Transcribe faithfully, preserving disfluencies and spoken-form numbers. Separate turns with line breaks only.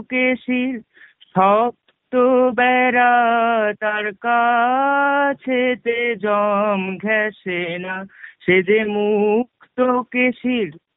কেশির শক্ত বেড়া তার কাছেতে জম ঘেঁষে না। সে যে মুক্ত কেশির